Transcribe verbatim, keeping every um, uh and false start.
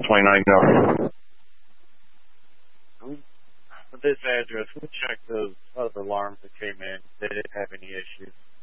twenty-nine North. For this address, we checked those other alarms that came in. They didn't have any issues.